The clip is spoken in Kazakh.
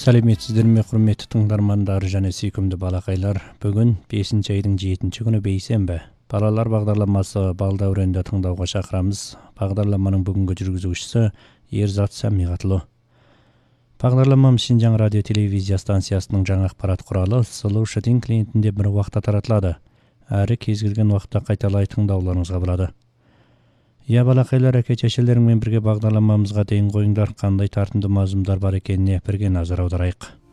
Сәлеметсіздер ме, құрметті тыңдармандар және сүйкімді балақайлар. Бүгін 5 айдың 7 күні бейсенбі. Балалар бағдарламасы Балдәуренді тыңдауға шақырамыз. Бағдарламаның бүгінгі жүргізушісі Ерзат Сәмиғатұлы. Бағдарламамыз Шинжаң радио телевизия станциясының жаңа ақпарат құралы Сұлу Шытин клиентінде бір уақытта таратылады. Әрі кез келген уақытта қайталай тыңдауларыңызға болады. Я балақайлар, әке-шешелеріңмен бірге бағдарламамызға дейін қойыңдар, қандай тартымды мазмұндар бар екеніне бірге назар аударайық.